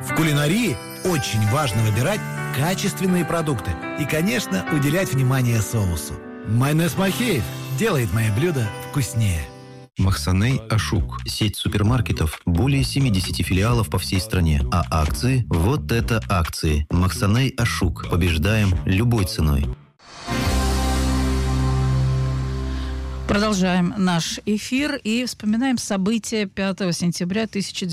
В кулинарии очень важно выбирать качественные продукты и, конечно, уделять внимание соусу. Майонез Махеев делает мои блюда вкуснее. Махсаней Ашук. Сеть супермаркетов. Более 70 филиалов по всей стране. А акции? Вот это акции. Махсаней Ашук. Побеждаем любой ценой. Продолжаем наш эфир и вспоминаем события 5 сентября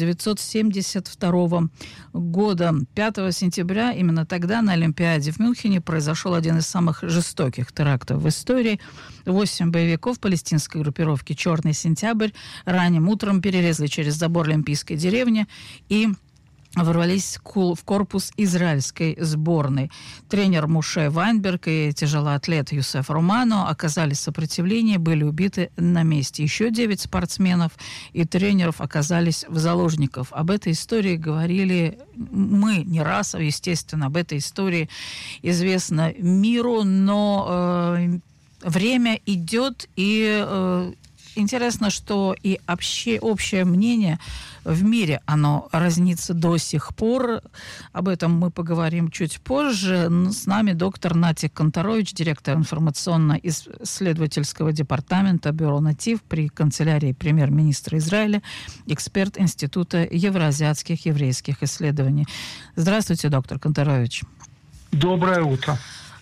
1972 года. 5 сентября, именно тогда на Олимпиаде в Мюнхене произошел один из самых жестоких терактов в истории. 8 боевиков палестинской группировки «Черный сентябрь» ранним утром перелезли через забор Олимпийской деревни и ворвались в корпус израильской сборной. Тренер Муше Вайнберг и тяжелоатлет Юсеф Романо оказали сопротивление, были убиты на месте. Еще 9 спортсменов и тренеров оказались в заложниках. Об этой истории говорили мы не раз, естественно, об этой истории известно миру, но время идет, и интересно, что и общее мнение в мире, оно разнится до сих пор. Об этом мы поговорим чуть позже. С нами доктор Натик Канторович, директор информационно-исследовательского департамента Бюро Натив при канцелярии премьер-министра Израиля, эксперт Института евроазиатских еврейских исследований. Здравствуйте, доктор Канторович. Доброе утро.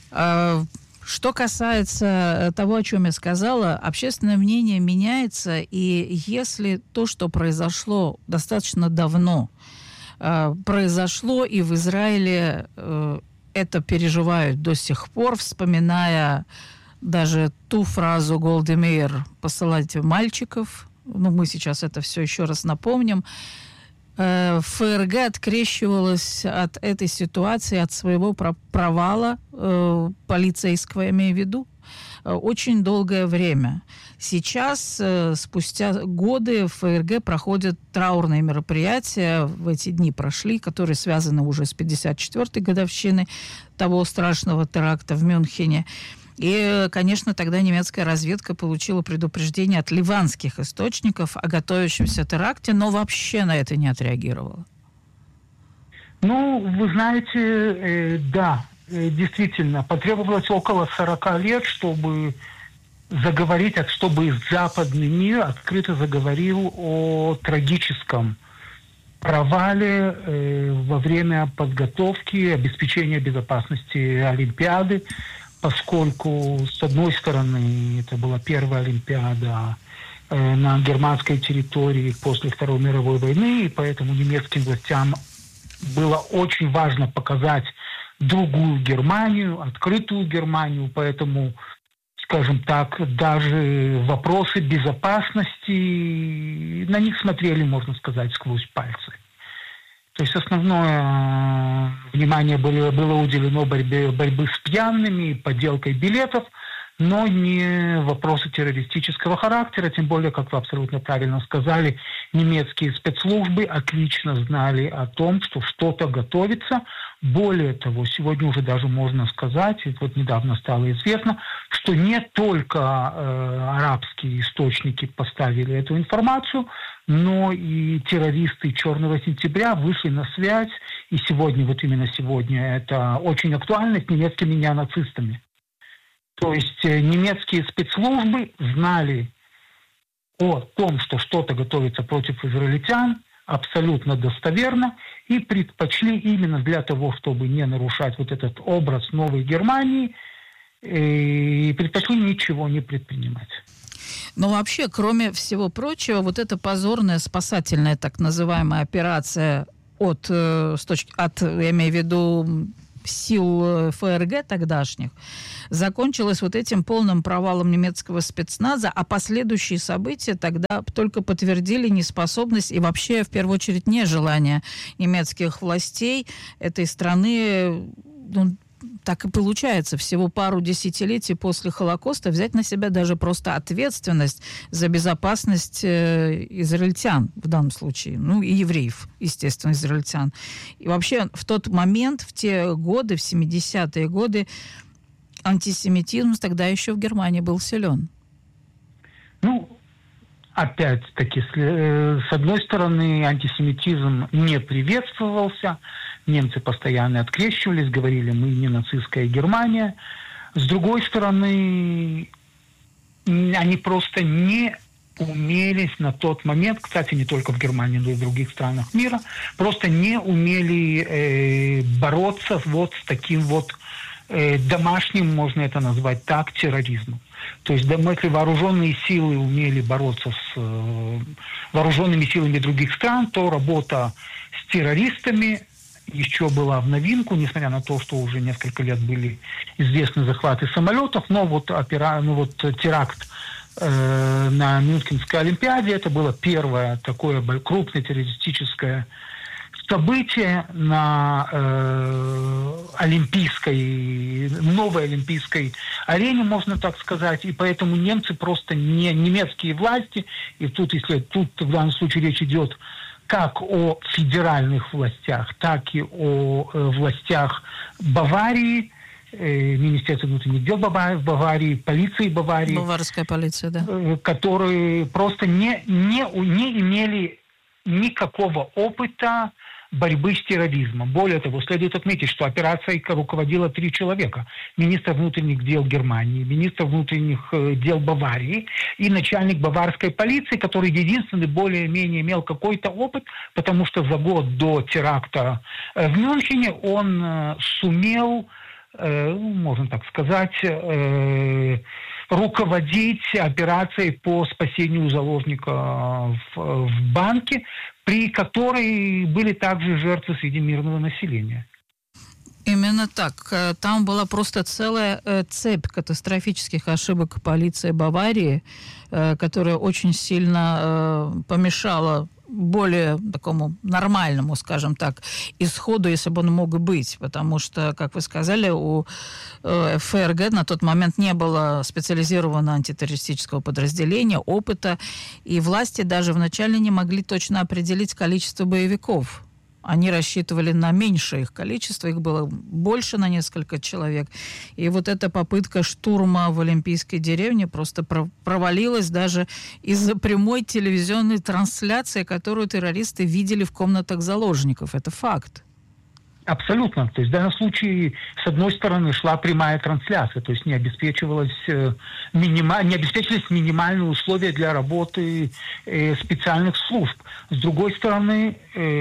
Что касается того, о чем я сказала, общественное мнение меняется, и если то, что произошло достаточно давно, произошло, и в Израиле это переживают до сих пор, вспоминая даже ту фразу Голды Меир «посылайте мальчиков», мы сейчас это все еще раз напомним, ФРГ открещивалась от этой ситуации, от своего провала полицейского, я имею в виду, очень долгое время. Сейчас, спустя годы, в ФРГ проходят траурные мероприятия, в эти дни прошли, которые связаны уже с 54-й годовщиной того страшного теракта в Мюнхене. И, конечно, тогда немецкая разведка получила предупреждение от ливанских источников о готовящемся теракте, но вообще на это не отреагировала. Вы знаете, да, действительно, потребовалось около 40 лет, чтобы заговорить, чтобы западный мир открыто заговорил о трагическом провале во время подготовки, обеспечения безопасности Олимпиады, поскольку, с одной стороны, это была первая Олимпиада на германской территории после Второй мировой войны, и поэтому немецким властям было очень важно показать другую Германию, открытую Германию, поэтому, скажем так, даже вопросы безопасности, на них смотрели, можно сказать, сквозь пальцы. То есть основное внимание было уделено борьбе с пьяными, подделкой билетов, но не вопросы террористического характера, тем более, как вы абсолютно правильно сказали, немецкие спецслужбы отлично знали о том, что что-то готовится. Более того, сегодня уже даже можно сказать, и вот недавно стало известно, что не только арабские источники поставили эту информацию, но и террористы «Черного сентября» вышли на связь, и сегодня, вот именно сегодня, это очень актуально, с немецкими неонацистами. То есть немецкие спецслужбы знали о том, что что-то готовится против израильтян, абсолютно достоверно, и предпочли именно для того, чтобы не нарушать вот этот образ новой Германии, и предпочли ничего не предпринимать. Но вообще, кроме всего прочего, вот эта позорная спасательная так называемая операция я имею в виду, сил ФРГ тогдашних, закончилась вот этим полным провалом немецкого спецназа, а последующие события тогда только подтвердили неспособность и вообще, в первую очередь, нежелание немецких властей этой страны, так и получается, всего пару десятилетий после Холокоста взять на себя даже просто ответственность за безопасность израильтян в данном случае, и евреев, естественно, израильтян. И вообще в тот момент, в те годы, в 70-е годы, антисемитизм тогда еще в Германии был силен. опять-таки, с одной стороны, антисемитизм не приветствовался, немцы постоянно открещивались, говорили, мы не нацистская Германия. С другой стороны, они просто не умели на тот момент, кстати, не только в Германии, но и в других странах мира, просто не умели бороться вот с таким вот домашним, можно это назвать так, терроризмом. То есть, если вооруженные силы умели бороться с вооруженными силами других стран, то работа с террористами еще была в новинку, несмотря на то, что уже несколько лет были известны захваты самолетов, но вот теракт на Мюнхенской Олимпиаде, это было первое такое крупное террористическое событие на новой олимпийской арене, можно так сказать, и поэтому немцы просто немецкие власти, и тут в данном случае речь идет как о федеральных властях, так и о властях Баварии, Министерства внутренних дел Баварии, полиции Баварии. Баварская полиция, да. Которые просто не имели никакого опыта борьбы с терроризмом. Более того, следует отметить, что операцией руководило 3 человека. Министр внутренних дел Германии, министр внутренних дел Баварии и начальник баварской полиции, который единственный более-менее имел какой-то опыт, потому что за год до теракта в Мюнхене он сумел, можно так сказать, руководить операцией по спасению заложника в банке, при которой были также жертвы среди мирного населения. Именно так. Там была просто целая цепь катастрофических ошибок полиции Баварии, которая очень сильно помешала более такому нормальному, скажем так, исходу, если бы он мог быть. Потому что, как вы сказали, у ФРГ на тот момент не было специализированного антитеррористического подразделения, опыта, и власти даже вначале не могли точно определить количество боевиков. Они рассчитывали на меньшее их количество, их было больше на несколько человек. И вот эта попытка штурма в Олимпийской деревне просто провалилась даже из-за прямой телевизионной трансляции, которую террористы видели в комнатах заложников. Это факт. Абсолютно. То есть в данном случае, с одной стороны, шла прямая трансляция, то есть не обеспечивались минимальные условия для работы специальных служб. С другой стороны,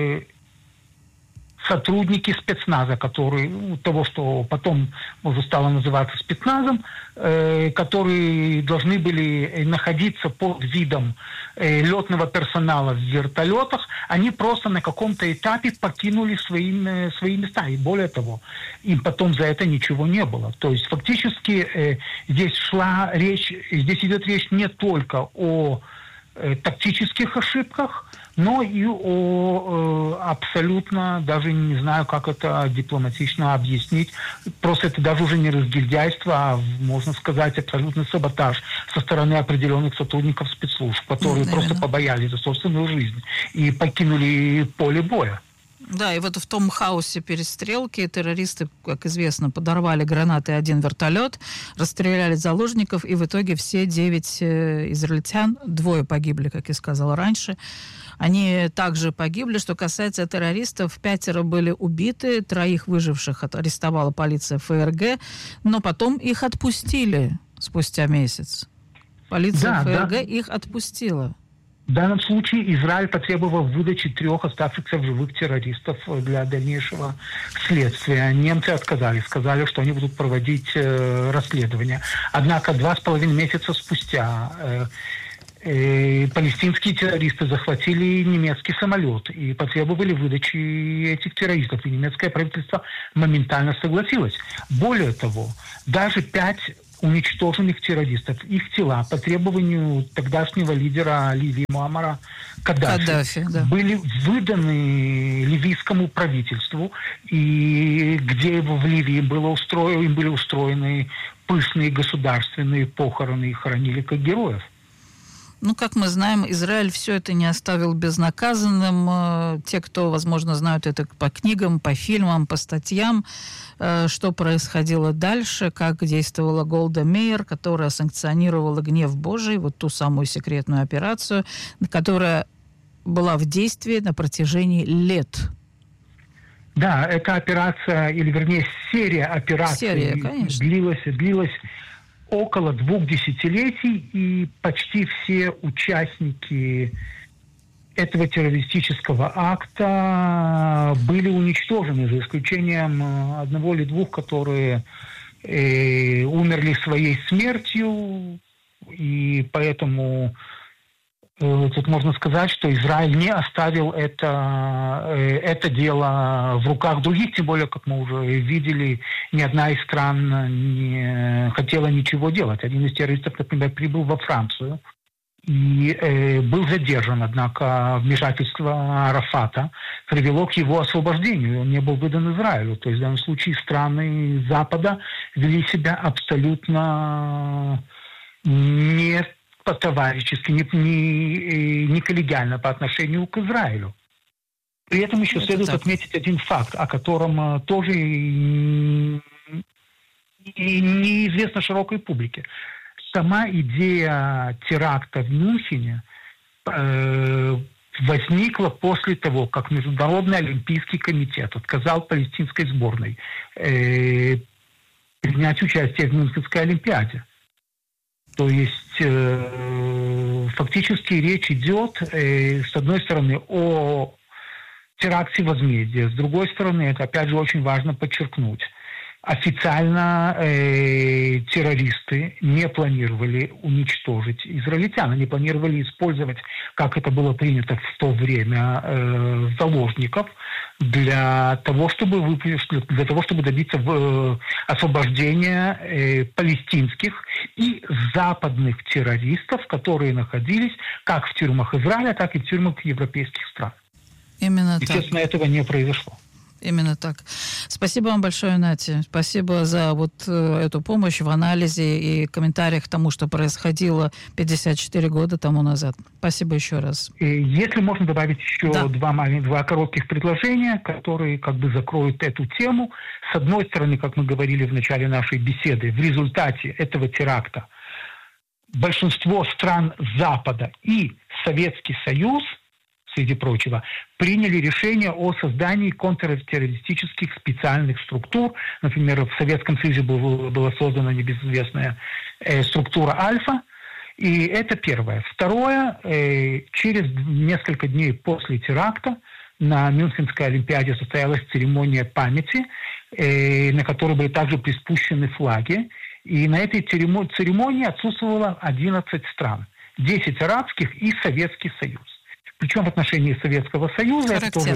сотрудники спецназа, того, что потом уже стало называться спецназом, которые должны были находиться под видом летного персонала в вертолетах, они просто на каком-то этапе покинули свои места. И более того, им потом за это ничего не было. То есть фактически здесь идет речь не только о тактических ошибках, но и о абсолютно, даже не знаю, как это дипломатично объяснить, просто это даже уже не разгильдяйство, а, можно сказать, абсолютный саботаж со стороны определенных сотрудников спецслужб, которые просто побоялись за собственную жизнь и покинули поле боя. Да, и вот в том хаосе перестрелки террористы, как известно, подорвали гранатой 1 вертолет, расстреляли заложников, и в итоге все 9 израильтян, 2 погибли, как я сказала раньше, они также погибли. Что касается террористов, 5 были убиты, 3 выживших арестовала полиция ФРГ, но потом их отпустили спустя месяц. Полиция ФРГ их отпустила. В данном случае Израиль потребовал выдачи 3 оставшихся в живых террористов для дальнейшего следствия. Немцы отказались, сказали, что они будут проводить расследование. Однако 2,5 месяца спустя палестинские террористы захватили немецкий самолет и потребовали выдачи этих террористов. И немецкое правительство моментально согласилось. Более того, даже 5 уничтоженных террористов, их тела по требованию тогдашнего лидера Ливии Муаммара Каддафи были выданы ливийскому правительству, и где в Ливии им были устроены пышные государственные похороны, их хоронили как героев. Как мы знаем, Израиль все это не оставил безнаказанным. Те, кто, возможно, знают это по книгам, по фильмам, по статьям, что происходило дальше, как действовала Голда Меир, которая санкционировала гнев Божий, вот ту самую секретную операцию, которая была в действии на протяжении лет. Да, эта операция, или вернее серия операций длилась около 2 десятилетий, и почти все участники этого террористического акта были уничтожены, за исключением одного или двух, которые умерли своей смертью, и поэтому тут можно сказать, что Израиль не оставил это дело в руках других, тем более, как мы уже видели, ни одна из стран не хотела ничего делать. Один из террористов, например, прибыл во Францию и был задержан, однако вмешательство Арафата привело к его освобождению, он не был выдан Израилю. То есть в данном случае страны Запада вели себя абсолютно не по-товарищески, не коллегиально по отношению к Израилю. При этом еще следует отметить один факт, о котором тоже неизвестно широкой публике. Сама идея теракта в Мюнхене возникла после того, как Международный олимпийский комитет отказал палестинской сборной принять участие в Мюнхенской олимпиаде. То есть фактически речь идет, с одной стороны, о теракте возмездия, с другой стороны, это опять же очень важно подчеркнуть, официально террористы не планировали уничтожить израильтян, они планировали использовать, как это было принято в то время, заложников для того, чтобы добиться освобождения палестинских и западных террористов, которые находились как в тюрьмах Израиля, так и в тюрьмах европейских стран. Именно Естественно, этого не произошло. Именно так. Спасибо вам большое, Нати. Спасибо за эту помощь в анализе и комментариях к тому, что происходило 54 года тому назад. Спасибо еще раз. Если можно добавить еще два коротких предложения, которые закроют эту тему. С одной стороны, как мы говорили в начале нашей беседы, в результате этого теракта большинство стран Запада и Советский Союз, среди прочего, приняли решение о создании контртеррористических специальных структур. Например, в Советском Союзе была создана небезызвестная структура «Альфа». И это первое. Второе, через несколько дней после теракта на Мюнхенской олимпиаде состоялась церемония памяти, на которой были также приспущены флаги. И на этой церемонии отсутствовало 11 стран. 10 арабских и Советский Союз. Причем в отношении Советского Союза это тоже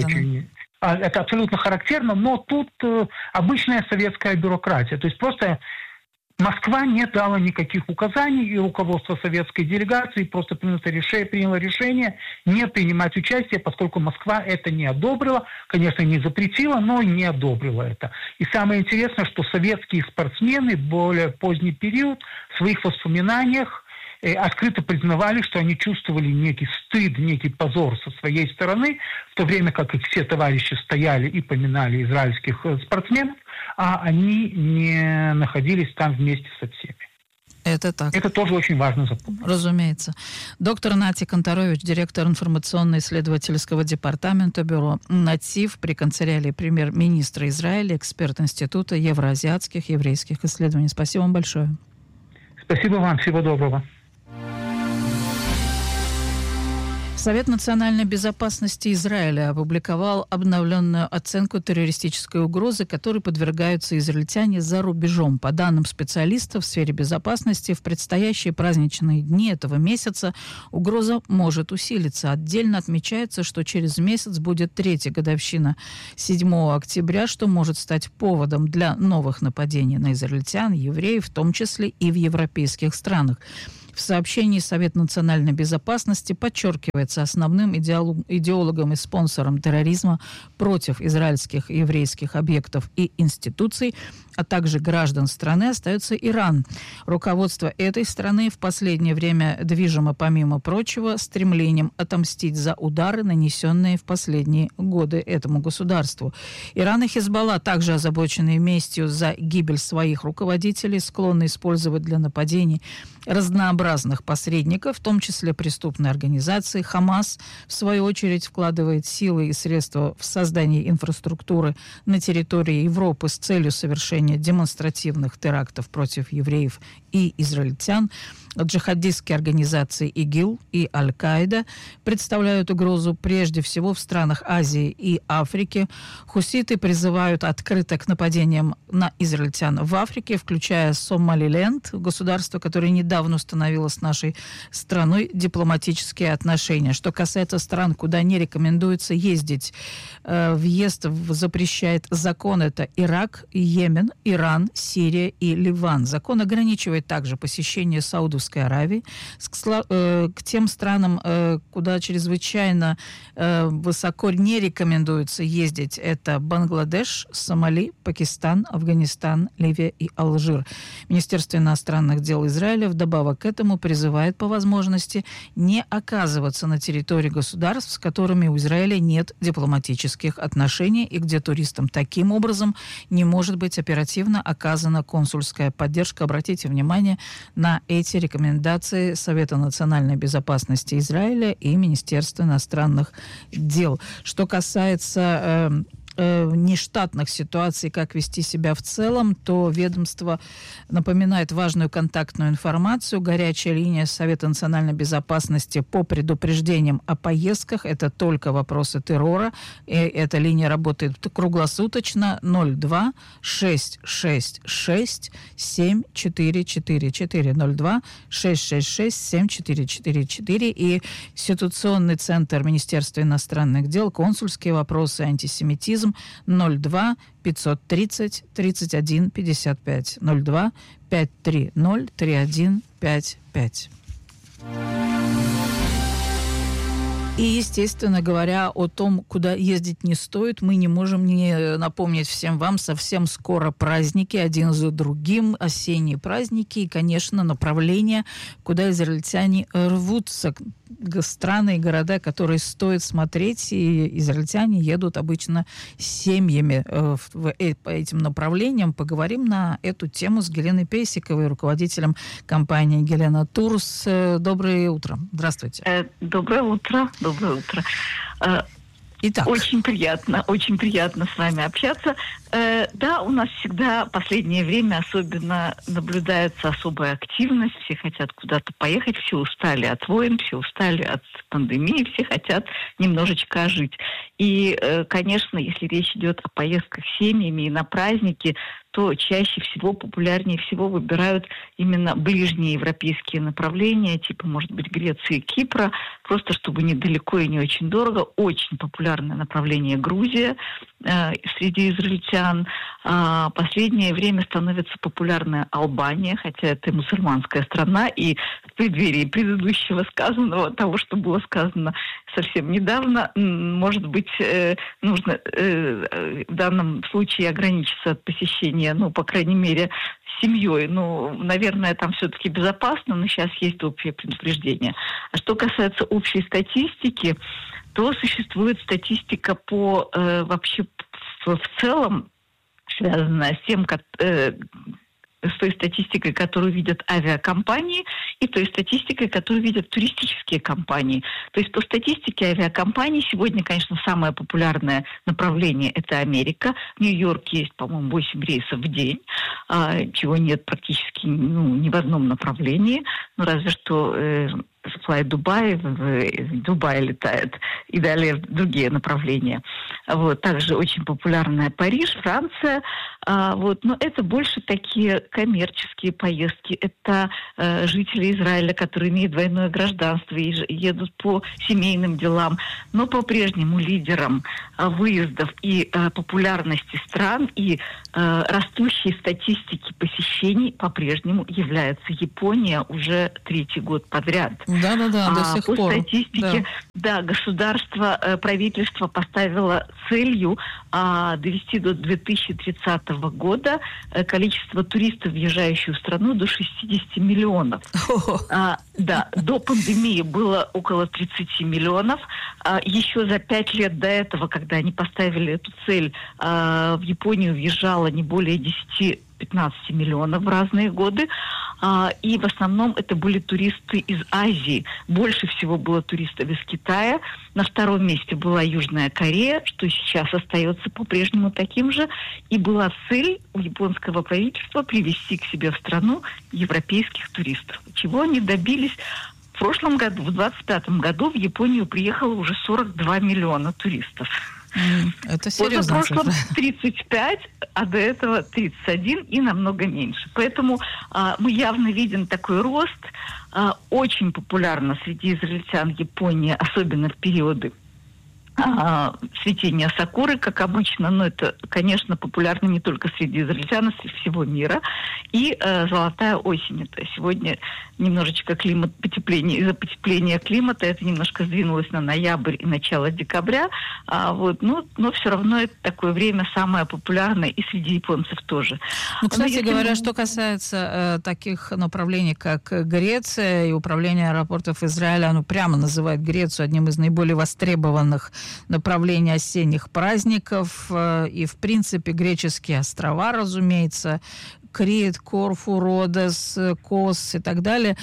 это абсолютно характерно, но тут обычная советская бюрократия. То есть просто Москва не дала никаких указаний, и руководство советской делегации просто приняло решение не принимать участие, поскольку Москва это не одобрила, конечно, не запретила, но не одобрила это. И самое интересное, что советские спортсмены в более поздний период в своих воспоминаниях открыто признавали, что они чувствовали некий стыд, некий позор со своей стороны, в то время как их все товарищи стояли и поминали израильских спортсменов, а они не находились там вместе со всеми. Это так. Это тоже очень важно запомнить. Разумеется. Доктор Нати Канторович, директор информационно-исследовательского департамента бюро «Натив» при канцелярии премьер-министра Израиля, эксперт Института евроазиатских еврейских исследований. Спасибо вам большое. Спасибо вам. Всего доброго. Совет национальной безопасности Израиля опубликовал обновленную оценку террористической угрозы, которой подвергаются израильтяне за рубежом. По данным специалистов в сфере безопасности, в предстоящие праздничные дни этого месяца угроза может усилиться. Отдельно отмечается, что через месяц будет 3-я годовщина 7 октября, что может стать поводом для новых нападений на израильтян, евреев, в том числе и в европейских странах. В В сообщении Совет национальной безопасности подчеркивается, основным идеологом и спонсором терроризма против израильских и еврейских объектов и институций, а также граждан страны, остается Иран. Руководство этой страны в последнее время движимо, помимо прочего, стремлением отомстить за удары, нанесенные в последние годы этому государству. Иран и Хизбалла, также озабоченные местью за гибель своих руководителей, склонны использовать для нападений разнообразных посредников, в том числе преступной организации. Хамас, в свою очередь, вкладывает силы и средства в создание инфраструктуры на территории Европы с целью совершения демонстративных терактов против евреев и израильтян. Джихадистские организации ИГИЛ и Аль-Каида представляют угрозу прежде всего в странах Азии и Африки. Хуситы призывают открыто к нападениям на израильтян в Африке, включая Сомалиленд, государство, которое недавно установило с нашей страной дипломатические отношения. Что касается стран, куда не рекомендуется ездить, въезд запрещает закон. Это Ирак, Йемен, Иран, Сирия и Ливан. Закон ограничивает также посещение Саудовской Аравии к тем странам, куда чрезвычайно высоко не рекомендуется ездить. Это Бангладеш, Сомали, Пакистан, Афганистан, Ливия и Алжир. Министерство иностранных дел Израиля вдобавок к этому призывает по возможности не оказываться на территории государств, с которыми у Израиля нет дипломатических отношений и где туристам таким образом не может быть оперативно оказана консульская поддержка. Обратите внимание на эти рекомендации Совета национальной безопасности Израиля и Министерства иностранных дел. Что касается нештатных ситуаций, как вести себя в целом, то ведомство напоминает важную контактную информацию. Горячая линия Совета национальной безопасности по предупреждениям о поездках. Это только вопросы террора. И эта линия работает круглосуточно. 02 666 7444 02 666 7444 и Ситуационный центр Министерства иностранных дел, консульские вопросы, антисемитизм 02 530 31 55 02 530 31 55. И, естественно говоря, о том, куда ездить не стоит, мы не можем не напомнить всем вам. Совсем скоро праздники, один за другим, осенние праздники и, конечно, направления, куда израильтяне рвутся. Страны и города, которые стоит смотреть, и израильтяне едут обычно с семьями по этим направлениям. Поговорим на эту тему с Геленой Пейсиковой, руководителем компании «Гелена Турс». Доброе утро. Здравствуйте. Доброе утро. Доброе утро. Итак. Очень приятно с вами общаться. Да, у нас всегда в последнее время особенно наблюдается особая активность. Все хотят куда-то поехать, все устали от войн, все устали от пандемии, все хотят немножечко ожить. И, конечно, если речь идет о поездках с семьями и на праздники, то чаще всего, популярнее всего выбирают именно ближние европейские направления, типа, может быть, Греции и Кипра, просто чтобы недалеко и не очень дорого. Очень популярное направление Грузия среди израильтян. Последнее время становится популярная Албания, хотя это мусульманская страна, и в преддверии предыдущего сказанного, того, что было сказано совсем недавно, может быть, нужно в данном случае ограничиться от посещения, по крайней мере, с семьей. Наверное, там все-таки безопасно, но сейчас есть общее предупреждение. А что касается общей статистики, то существует статистика по вообще в целом, связанная с тем, с той статистикой, которую видят авиакомпании, и той статистикой, которую видят туристические компании. То есть по статистике авиакомпаний сегодня, конечно, самое популярное направление – это Америка. В Нью-Йорке есть, по-моему, 8 рейсов в день, чего нет практически ни в одном направлении. Разве что Fly Dubai в Дубай летает, и далее в другие направления. Также очень популярная Париж, Франция. Но это больше такие коммерческие поездки. Это жители Израиля, которые имеют двойное гражданство и едут по семейным делам. Но по-прежнему лидером выездов и популярности стран и растущей статистики посещений по-прежнему является Япония уже 3-й год подряд. Да, до сих пор. По статистике, государство, правительство поставило целью довести до 2030 года количество туристов, въезжающих в страну, до 60 миллионов. До пандемии было около 30 миллионов. Еще за 5 лет до этого, когда они поставили эту цель, в Японию въезжало не более 10-15 миллионов в разные годы. И в основном это были туристы из Азии. Больше всего было туристов из Китая. На 2-м месте была Южная Корея, что сейчас остается по-прежнему таким же. И была цель у японского правительства привести к себе в страну европейских туристов. Чего они добились? В прошлом году, в 2025 году в Японию приехало уже 42 миллиона туристов. Это серьезно. В прошлом 35, а до этого 31 и намного меньше. Поэтому мы явно видим такой рост. Очень популярна среди израильтян Япония, особенно в периоды цветения сакуры, как обычно, но это, конечно, популярно не только среди израильтян, а среди всего мира. И золотая осень. Это сегодня немножечко климат потепление. Из-за потепления климата это немножко сдвинулось на ноябрь и начало декабря. Но все равно это такое время самое популярное и среди японцев тоже. Кстати говоря, что касается таких направлений, как Греция и управление аэропортов Израиля, оно прямо называет Грецию одним из наиболее востребованных направлений осенних праздников. И, в принципе, греческие острова, разумеется, Крит, Корфу, Родос, Кос и так далее.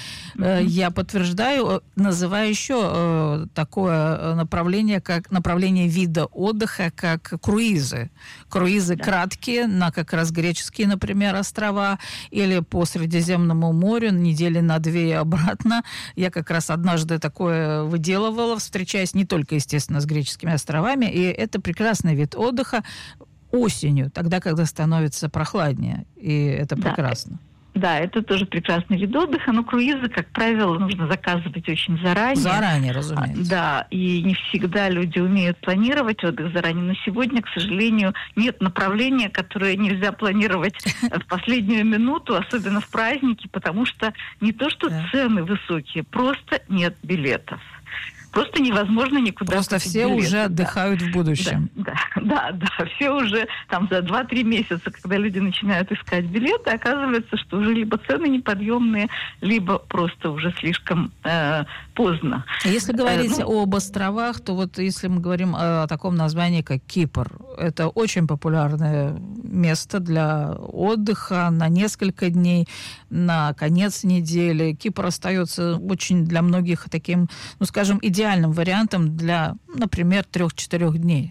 Я подтверждаю, называю еще такое направление, как направление вида отдыха, как круизы. Круизы краткие на как раз греческие, например, острова или по Средиземному морю недели на 2 и обратно. Я как раз однажды такое выделывала, встречаясь не только, естественно, с греческими островами. И это прекрасный вид отдыха осенью, тогда, когда становится прохладнее. И это прекрасно. Да, это тоже прекрасный вид отдыха, но круизы, как правило, нужно заказывать очень заранее. Заранее, разумеется. Да, и не всегда люди умеют планировать отдых заранее. Но сегодня, к сожалению, нет направления, которое нельзя планировать в последнюю минуту, особенно в праздники, потому что не то, что цены высокие, просто нет билетов. Просто невозможно никуда. Просто все билеты уже отдыхают в будущем. Да, все уже там за 2-3 месяца, когда люди начинают искать билеты, оказывается, что уже либо цены неподъемные, либо просто уже слишком поздно. Если говорить об островах, то вот если мы говорим о таком названии, как Кипр, это очень популярное место для отдыха на несколько дней, на конец недели. Кипр остается очень для многих таким, скажем, идеальным вариантом для, например, 3-4 дней.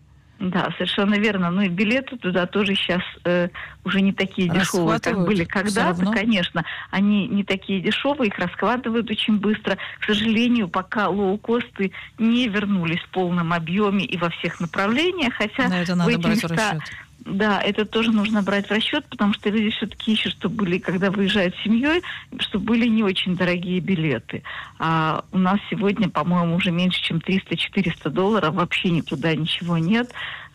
Да, совершенно верно. Ну и билеты туда тоже сейчас уже не такие дешевые, как были когда-то. Конечно, они не такие дешевые, их расхватывают очень быстро. К сожалению, пока лоукосты не вернулись в полном объеме и во всех направлениях, хотя но это надо брать в расчет. Да, это тоже нужно брать в расчет, потому что люди все-таки ищут, чтобы были, когда выезжают с семьей, чтобы были не очень дорогие билеты. А у нас сегодня, по-моему, уже меньше, чем $300-400, вообще никуда ничего нет.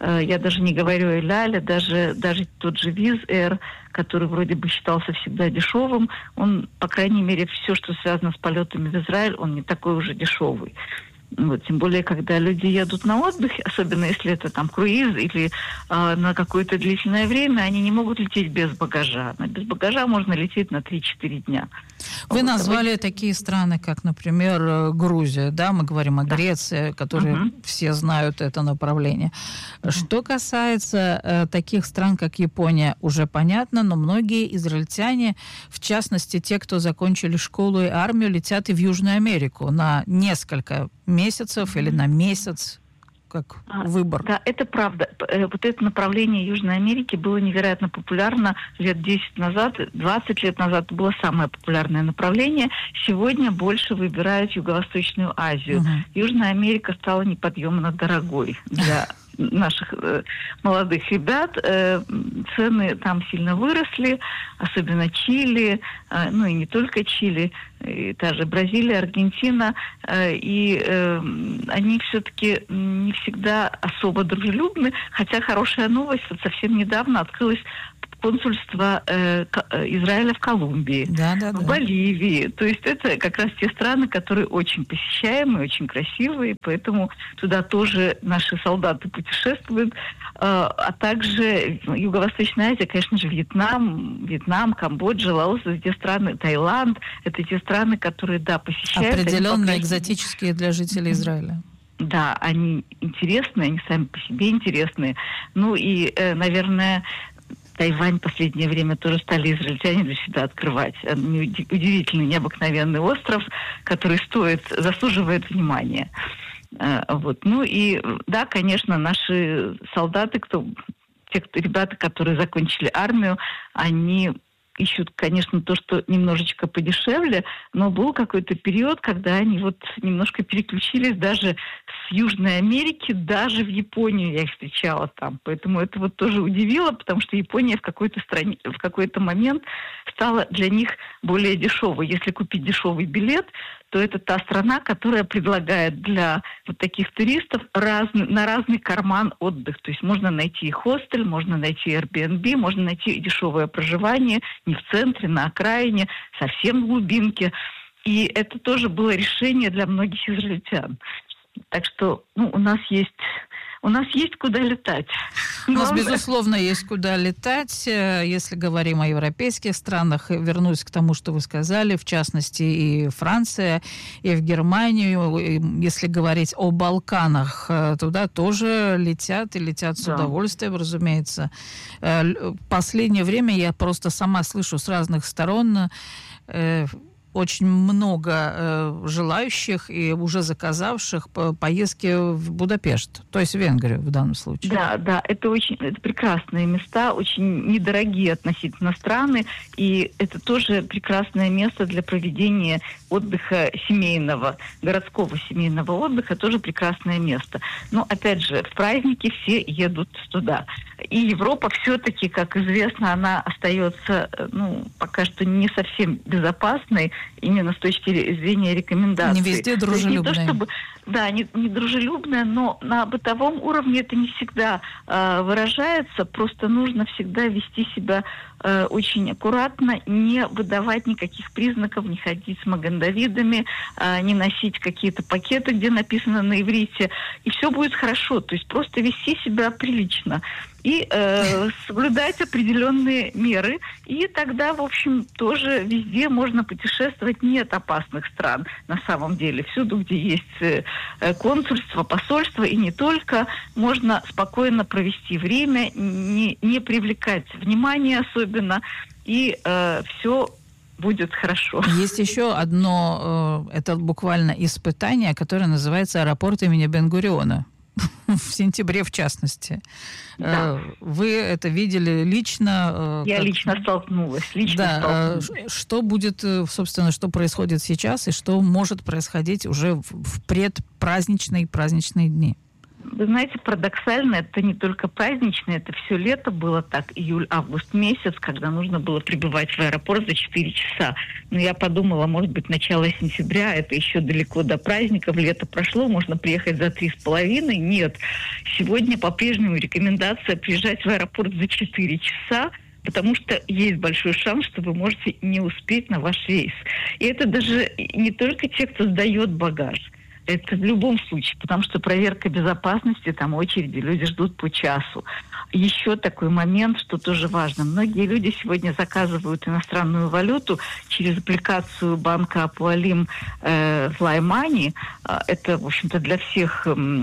Я даже не говорю о Эль-Але, даже тот же Wizz Air, который вроде бы считался всегда дешевым, он, по крайней мере, все, что связано с полетами в Израиль, он не такой уже дешевый. Тем более, когда люди едут на отдых, особенно если это там круиз или на какое-то длительное время, они не могут лететь без багажа. Без багажа можно лететь на 3-4 дня. Вы назвали такие страны, как, например, Грузия, да, мы говорим о Греции, которые все знают это направление. Что касается таких стран, как Япония, уже понятно, но многие израильтяне, в частности, те, кто закончили школу и армию, летят и в Южную Америку на несколько месяцев или на месяц, как выбор. Да, это правда. Вот это направление Южной Америки было невероятно популярно лет 10 назад, 20 лет назад это было самое популярное направление. Сегодня больше выбирают Юго-Восточную Азию. Южная Америка стала неподъемно дорогой для наших молодых ребят. Цены там сильно выросли, особенно Чили, ну и не только Чили, и та же Бразилия, Аргентина, и они все-таки не всегда особо дружелюбны, хотя хорошая новость, вот совсем недавно открылась консульство Израиля в Колумбии, в Боливии. То есть это как раз те страны, которые очень посещаемые, очень красивые, поэтому туда тоже наши солдаты путешествуют. А также Юго-Восточная Азия, конечно же, Вьетнам, Камбоджа, Лаос, это те страны, Таиланд, это те страны, которые, да, посещают. Определенно экзотические для жителей Израиля. Да, они интересные, они сами по себе интересные. Ну и, наверное, Тайвань в последнее время тоже стали израильтяне для себя открывать. Удивительный, необыкновенный остров, который заслуживает внимания. Вот. Ну и, да, конечно, наши солдаты, ребята, которые закончили армию, они ищут, конечно, то, что немножечко подешевле, но был какой-то период, когда они вот немножко переключились даже с Южной Америки, даже в Японию я их встречала там. Поэтому это вот тоже удивило, потому что Япония в какой-то момент стала для них более дешевой. Если купить дешевый билет, то это та страна, которая предлагает для вот таких туристов на разный карман отдых. То есть можно найти хостель, можно найти Airbnb, можно найти дешевое проживание не в центре, на окраине, совсем в глубинке. И это тоже было решение для многих израильтян. Так что у нас есть куда летать. У нас, безусловно, есть куда летать. Если говорим о европейских странах, вернусь к тому, что вы сказали, в частности, и Франция, и в Германию. Если говорить о Балканах, туда тоже летят, и летят с удовольствием, разумеется. В последнее время я просто сама слышу с разных сторон очень много желающих и уже заказавших поездки в Будапешт, то есть в Венгрию в данном случае. Да, это прекрасные места, очень недорогие относительно страны, и это тоже прекрасное место для проведения отдыха семейного, городского семейного отдыха, тоже прекрасное место. Но, опять же, в праздники все едут туда. И Европа все-таки, как известно, она остается, пока что не совсем безопасной, именно с точки зрения рекомендаций. Не везде дружелюбная. Не то чтобы, не дружелюбная, но на бытовом уровне это не всегда выражается. Просто нужно всегда вести себя очень аккуратно, не выдавать никаких признаков, не ходить с Маген-Давидами, не носить какие-то пакеты, где написано на иврите, и все будет хорошо. То есть просто вести себя прилично и соблюдать определенные меры. И тогда, в общем, тоже везде можно путешествовать. Нет опасных стран на самом деле. Всюду, где есть консульство, посольство, и не только, можно спокойно провести время, не привлекать внимания особенно, и все будет хорошо. Есть еще одно, это буквально испытание, которое называется аэропорт имени Бен-Гуриона. В сентябре, в частности. Да. Вы это видели лично? Я лично столкнулась. Что будет, собственно, что происходит сейчас и что может происходить уже в предпраздничные дни? Вы знаете, парадоксально, это не только праздничное, это все лето было так, июль-август месяц, когда нужно было прибывать в аэропорт за 4 часа. Но я подумала, может быть, начало сентября, это еще далеко до праздников, лето прошло, можно приехать за 3,5. Нет, сегодня по-прежнему рекомендация приезжать в аэропорт за 4 часа, потому что есть большой шанс, что вы можете не успеть на ваш рейс. И это даже не только те, кто сдает багаж. Это в любом случае, потому что проверка безопасности, там очереди, люди ждут по часу. Еще такой момент, что тоже важно. Многие люди сегодня заказывают иностранную валюту через аппликацию банка Апуалим Fly Money. Это, в общем-то, для всех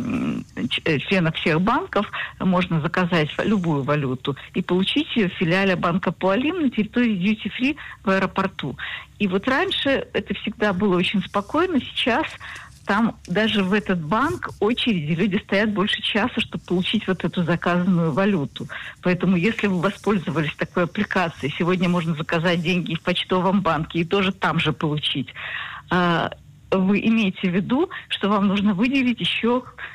членов всех банков можно заказать любую валюту и получить ее в филиале банка Апуалим на территории Duty Free в аэропорту. И вот раньше это всегда было очень спокойно, сейчас там даже в этот банк очереди, люди стоят больше часа, чтобы получить вот эту заказанную валюту. Поэтому если вы воспользовались такой аппликацией, сегодня можно заказать деньги в почтовом банке и тоже там же получить. Вы имеете в виду, что вам нужно выделить еще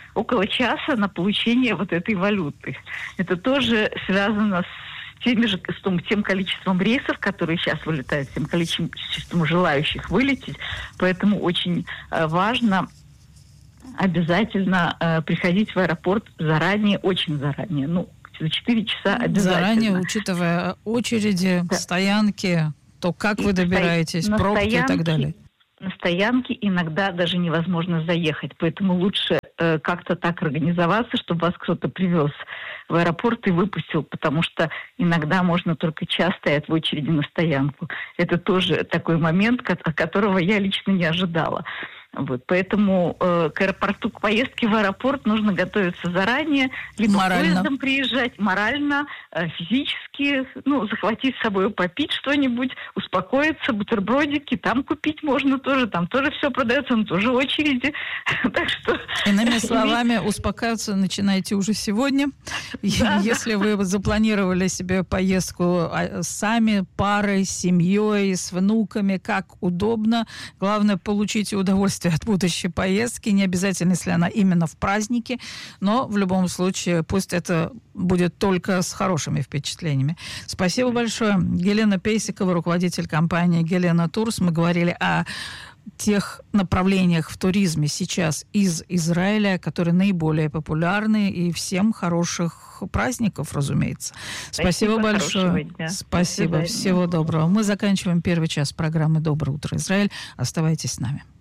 около часа на получение вот этой валюты. Это тоже связано с тем количеством рейсов, которые сейчас вылетают, с тем количеством желающих вылететь. Поэтому очень важно обязательно приходить в аэропорт заранее, очень заранее. За 4 часа обязательно. Заранее, учитывая очереди, стоянки, то как вы добираетесь, пробки и так далее. На стоянке иногда даже невозможно заехать, поэтому лучше как-то так организоваться, чтобы вас кто-то привез в аэропорт и выпустил, потому что иногда можно только час стоять в очереди на стоянку. Это тоже такой момент, которого я лично не ожидала. Поэтому к аэропорту, к поездке в аэропорт нужно готовиться заранее, либо поездом приезжать, морально, физически, захватить с собой, попить что-нибудь, успокоиться, бутербродики, там купить можно тоже, там тоже все продается, но тоже очереди. Так что... Иными словами, успокаиваться начинайте уже сегодня. Если вы запланировали себе поездку сами, парой, с семьей, с внуками, как удобно, главное, получите удовольствие от будущей поездки, не обязательно, если она именно в празднике, но в любом случае пусть это будет только с хорошими впечатлениями. Спасибо большое. Елена Пейсикова, руководитель компании «Гелена Турс». Мы говорили о тех направлениях в туризме сейчас из Израиля, которые наиболее популярны, и всем хороших праздников, разумеется. Спасибо большое. Спасибо. Всего доброго. Мы заканчиваем первый час программы «Доброе утро, Израиль». Оставайтесь с нами.